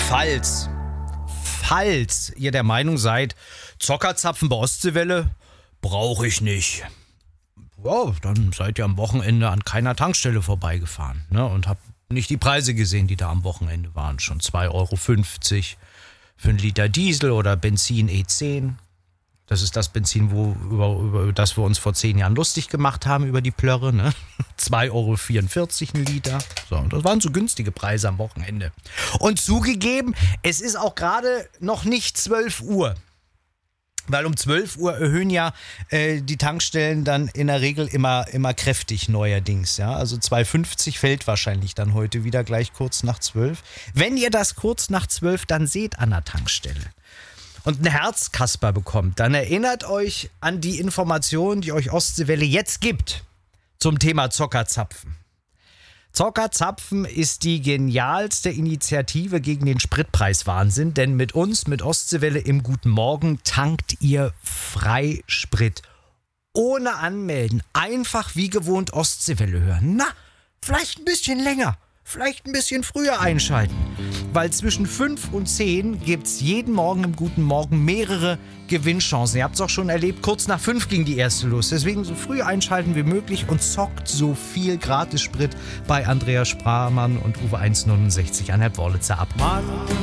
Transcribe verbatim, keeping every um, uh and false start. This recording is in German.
Falls, falls ihr der Meinung seid, Zockerzapfen bei Ostseewelle brauche ich nicht. Wow, dann seid ihr am Wochenende an keiner Tankstelle vorbeigefahren, ne, und habt nicht die Preise gesehen, die da am Wochenende waren. Schon zwei Euro fünfzig für einen Liter Diesel oder Benzin E zehn. Das ist das Benzin, wo, über, über das wir uns vor zehn Jahren lustig gemacht haben, über die Plörre. Ne? zwei Euro vierundvierzig ein Liter. So, das waren so günstige Preise am Wochenende. Und zugegeben, es ist auch gerade noch nicht zwölf Uhr. Weil um zwölf Uhr erhöhen ja äh, die Tankstellen dann in der Regel immer, immer kräftig neuerdings. Ja? Also zwei fünfzig fällt wahrscheinlich dann heute wieder gleich kurz nach zwölf. Wenn ihr das kurz nach zwölf dann seht an der Tankstelle und ein Herzkasper bekommt, dann erinnert euch an die Informationen, die euch Ostseewelle jetzt gibt zum Thema Zockerzapfen. Zockerzapfen ist die genialste Initiative gegen den Spritpreiswahnsinn, denn mit uns, mit Ostseewelle im Guten Morgen, tankt ihr Freisprit. Ohne Anmelden, einfach wie gewohnt Ostseewelle hören. Na, vielleicht ein bisschen länger, vielleicht ein bisschen früher einschalten. Weil zwischen fünf und zehn gibt es jeden Morgen im Guten Morgen mehrere Gewinnchancen. Ihr habt es auch schon erlebt, kurz nach fünf ging die erste los. Deswegen so früh einschalten wie möglich und zockt so viel Gratissprit bei Andreas Spramann und Uwe eins neunundsechzig an der Wörlitzer ab. Mann.